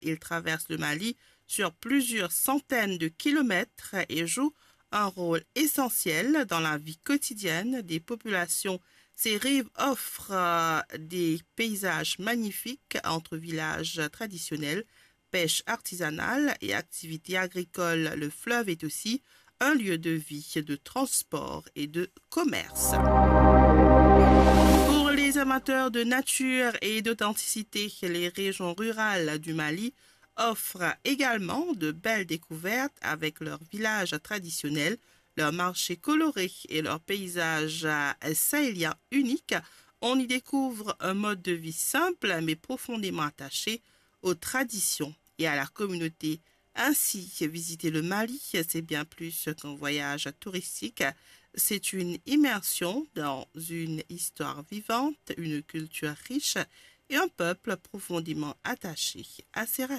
Il traverse le Mali sur plusieurs centaines de kilomètres et joue un rôle essentiel dans la vie quotidienne des populations. Ces rives offrent des paysages magnifiques entre villages traditionnels, pêche artisanale et activités agricoles. Le fleuve est aussi un lieu de vie, de transport et de commerce. Pour les amateurs de nature et d'authenticité, les régions rurales du Mali offrent également de belles découvertes avec leurs villages traditionnels, leurs marchés colorés et leurs paysages sahéliens uniques. On y découvre un mode de vie simple mais profondément attaché aux traditions et à la communauté. Ainsi, visiter le Mali, c'est bien plus qu'un voyage touristique, c'est une immersion dans une histoire vivante, une culture riche et un peuple profondément attaché à ses racines.